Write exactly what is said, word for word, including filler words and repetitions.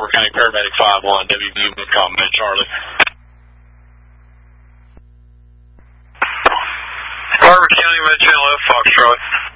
Barber County Paramedic five one, W V U Command Charlie. Barber County, Med ten left, Foxtrot.